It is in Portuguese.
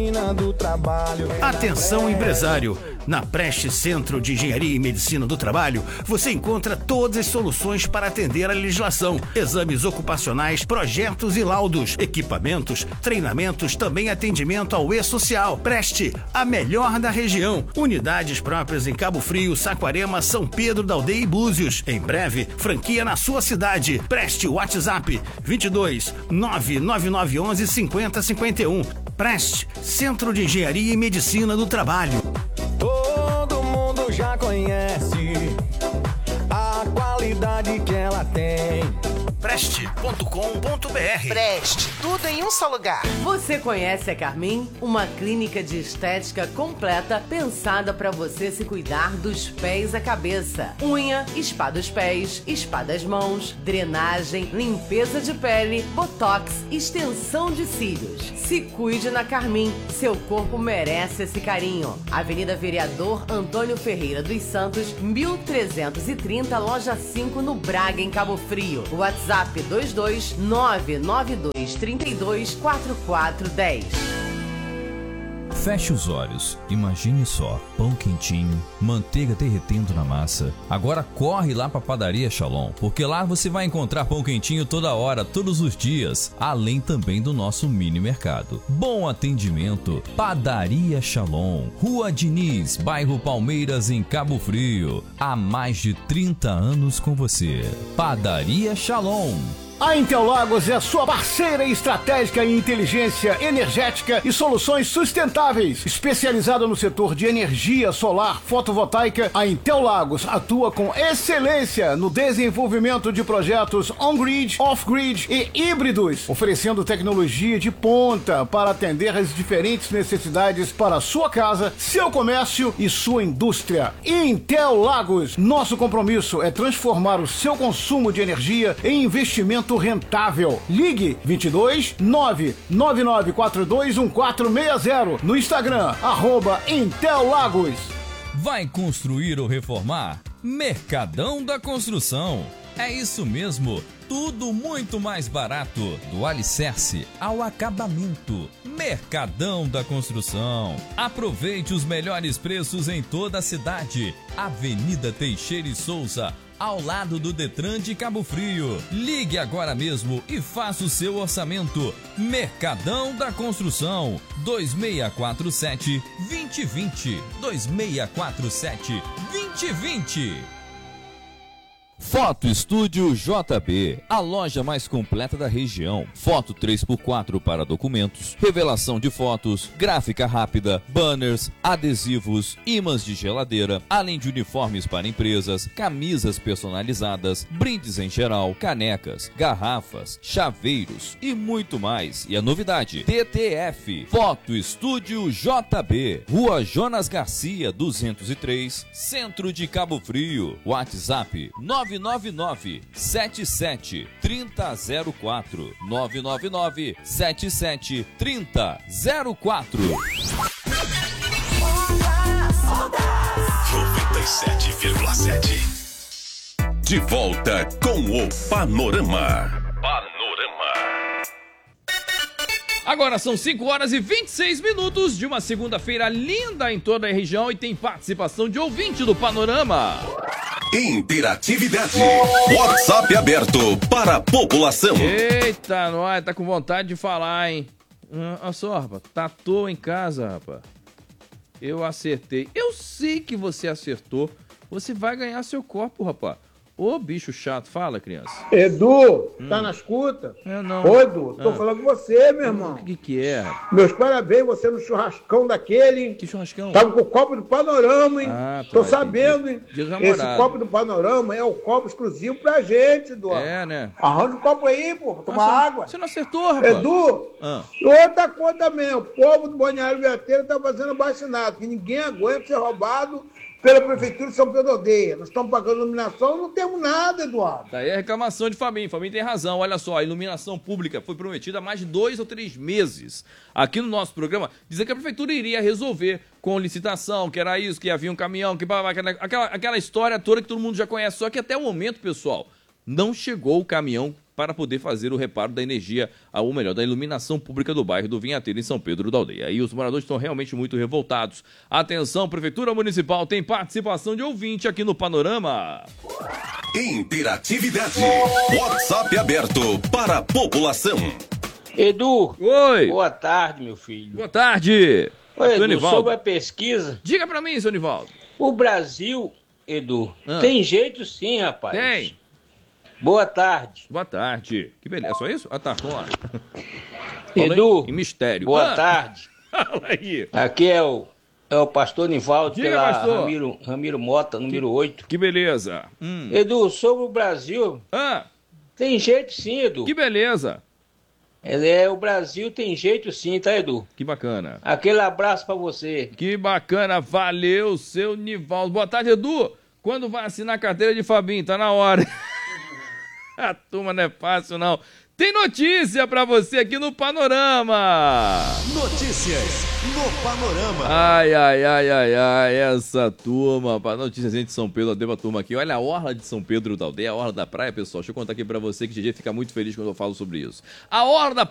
Do trabalho. Atenção, empresário! Na Preste Centro de Engenharia e Medicina do Trabalho, você encontra todas as soluções para atender a legislação, exames ocupacionais, projetos e laudos, equipamentos, treinamentos, também atendimento ao E-Social. Preste, a melhor da região. Unidades próprias em Cabo Frio, Saquarema, São Pedro da Aldeia e Búzios. Em breve, franquia na sua cidade. Preste, WhatsApp 22 99911 5051. Preste, Centro de Engenharia e Medicina do Trabalho. Todo mundo já conhece a qualidade que ela tem. Preste.com.br. Preste, tudo em um só lugar. Você conhece a Carmin? Uma clínica de estética completa pensada para você se cuidar dos pés à cabeça. Unha, spa dos pés, spa das mãos, drenagem, limpeza de pele, botox, extensão de cílios. Se cuide na Carmin, seu corpo merece esse carinho. Avenida Vereador Antônio Ferreira dos Santos, 1330, loja 5, no Braga, em Cabo Frio. WhatsApp 22992324410. Feche os olhos, imagine só, pão quentinho, manteiga derretendo na massa. Agora corre lá para a Padaria Shalom, porque lá você vai encontrar pão quentinho toda hora, todos os dias, além também do nosso mini mercado. Bom atendimento, Padaria Shalom, Rua Diniz, bairro Palmeiras, em Cabo Frio. Há mais de 30 anos com você. Padaria Shalom. A Interlagos é sua parceira estratégica em inteligência energética e soluções sustentáveis. Especializada no setor de energia solar fotovoltaica, a Interlagos atua com excelência no desenvolvimento de projetos on-grid, off-grid e híbridos, oferecendo tecnologia de ponta para atender às diferentes necessidades para a sua casa, seu comércio e sua indústria. Interlagos, nosso compromisso é transformar o seu consumo de energia em investimento rentável. Ligue 22 999421460 no Instagram @Intellagos. Vai construir ou reformar? Mercadão da Construção. É isso mesmo, tudo muito mais barato, do alicerce ao acabamento. Mercadão da Construção. Aproveite os melhores preços em toda a cidade. Avenida Teixeira e Souza, ao lado do Detran de Cabo Frio. Ligue agora mesmo e faça o seu orçamento. Mercadão da Construção, 2647-2020. 2647-2020. Foto Estúdio JB, a loja mais completa da região. Foto 3x4 para documentos, revelação de fotos, gráfica rápida, banners, adesivos, ímãs de geladeira, além de uniformes para empresas, camisas personalizadas, brindes em geral, canecas, garrafas, chaveiros e muito mais. E a novidade, TTF, Foto Estúdio JB, Rua Jonas Garcia, 203, Centro de Cabo Frio. WhatsApp 999-77-3004. 999-77-3004. 97,7. De volta com o Panorama. Agora são 5 horas e 26 minutos de uma segunda-feira linda em toda a região e tem participação de ouvinte do Panorama. Interatividade. WhatsApp aberto para a população. Eita, nós tá com vontade de falar, hein? Olha só, rapaz, tá à toa em casa, rapaz. Eu acertei. Eu sei que você acertou. Você vai ganhar seu copo, rapaz. Ô, bicho chato. Fala, criança. Edu, tá na escuta? Não. Ô, Edu, tô falando com você, meu irmão. O que é? Meus parabéns, você no churrascão daquele. Que churrascão? Tava com o copo do Panorama, hein? Tô sabendo, hein? Dia dos Esse namorados. copo do Panorama é o copo exclusivo pra gente, Edu. É, né? Arranja um copo aí, pô, pra tomar água. Você não acertou, rapaz. Edu, outra coisa também, o povo do Balneário Viateiro tá fazendo abaixinado, que ninguém aguenta ser roubado pela Prefeitura de São Pedro da Aldeia. Nós estamos pagando iluminação, não temos nada, Eduardo. Daí a reclamação de Fabinho. Fabinho tem razão. Olha só, a iluminação pública foi prometida há mais de 2 ou 3 meses. Aqui no nosso programa, dizia que a Prefeitura iria resolver com licitação, que era isso, que havia um caminhão, que aquela história toda que todo mundo já conhece. Só que até o momento, pessoal, não chegou o caminhão para poder fazer o reparo da energia, ou melhor, da iluminação pública do bairro do Vinhateiro, em São Pedro da Aldeia. E os moradores estão realmente muito revoltados. Atenção, Prefeitura Municipal tem participação de ouvinte aqui no Panorama. Interatividade. WhatsApp aberto para a população. Edu. Oi. Boa tarde, meu filho. Boa tarde. Oi, Edu, sobre a pesquisa. Diga pra mim, seu Nivaldo. O Brasil, Edu, tem jeito sim, rapaz. Tem. Boa tarde. Boa tarde. Que beleza, é só isso? Ah, tá, vamos lá. Edu. Em mistério. Boa tarde. Fala aí. Aqui é o pastor Nivaldo, Diga, pela pastor. Ramiro Mota, número 8. Que beleza. Edu, sobre o Brasil, tem jeito sim, Edu. Que beleza. O Brasil tem jeito sim, tá, Edu? Que bacana. Aquele abraço pra você. Que bacana, valeu, seu Nivaldo. Boa tarde, Edu. Quando vai assinar a carteira de Fabinho? Tá na hora. A turma não é fácil, não. Tem notícia pra você aqui no Panorama. Notícias no Panorama. Ai, essa turma. Notícias de São Pedro, a turma aqui. Olha a orla de São Pedro da Aldeia, a orla da praia, pessoal. Deixa eu contar aqui pra você que o GG fica muito feliz quando eu falo sobre isso. A orla da